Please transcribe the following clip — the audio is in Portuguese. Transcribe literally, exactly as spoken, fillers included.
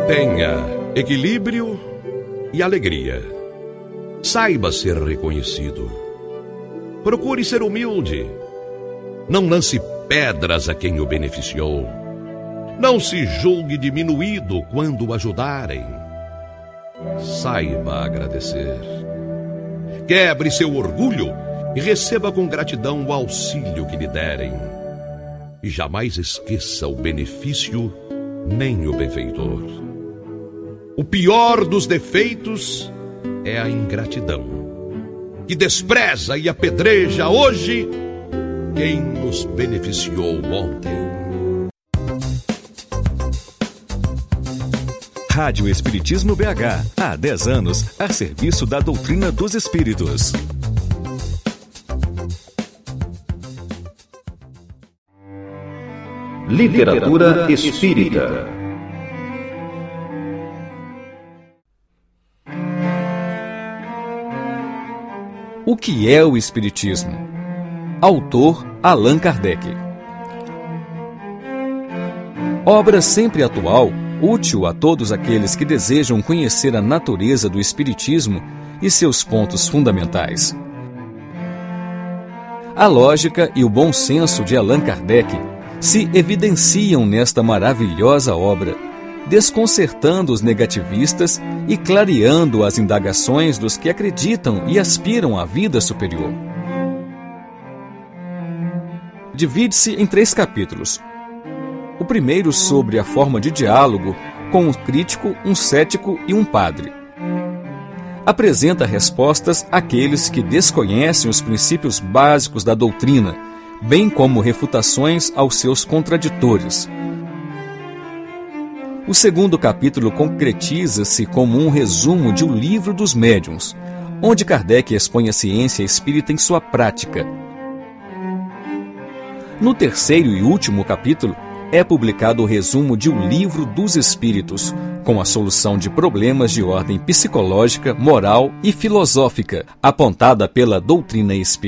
Tenha equilíbrio e alegria. Saiba ser reconhecido. Procure ser humilde. Não lance pedras a quem o beneficiou. Não se julgue diminuído quando o ajudarem. Saiba agradecer. Quebre seu orgulho e receba com gratidão o auxílio que lhe derem. E jamais esqueça o benefício nem o benfeitor. O pior dos defeitos é a ingratidão, que despreza e apedreja hoje quem nos beneficiou ontem. Rádio Espiritismo B H, há dez anos, a serviço da doutrina dos espíritos. Literatura espírita. O que é o Espiritismo? Autor Allan Kardec. Obra sempre atual, útil a todos aqueles que desejam conhecer a natureza do Espiritismo e seus pontos fundamentais. A lógica e o bom senso de Allan Kardec se evidenciam nesta maravilhosa obra, desconcertando os negativistas e clareando as indagações dos que acreditam e aspiram à vida superior. Divide-se em três capítulos. O primeiro sobre a forma de diálogo com um crítico, um cético e um padre. Apresenta respostas àqueles que desconhecem os princípios básicos da doutrina, bem como refutações aos seus contraditores. O segundo capítulo concretiza-se como um resumo de O Livro dos Médiuns, onde Kardec expõe a ciência espírita em sua prática. No terceiro e último capítulo, é publicado o resumo de O Livro dos Espíritos, com a solução de problemas de ordem psicológica, moral e filosófica, apontada pela doutrina espírita.